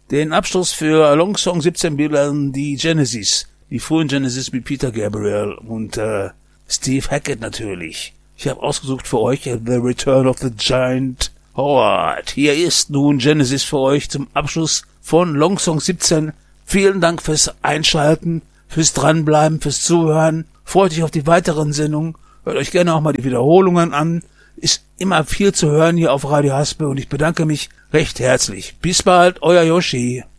Den Abschluss für Long Song 17 bildern die Genesis, die frühen Genesis mit Peter Gabriel und Steve Hackett natürlich. Ich habe ausgesucht für euch The Return of the Giant Howard. Hier ist nun Genesis für euch zum Abschluss von Long Song 17. Vielen Dank fürs Einschalten, fürs Dranbleiben, fürs Zuhören. Freut euch auf die weiteren Sendungen. Hört euch gerne auch mal die Wiederholungen an. Ist immer viel zu hören hier auf Radio Haspe und ich bedanke mich recht herzlich. Bis bald, euer Yoshi.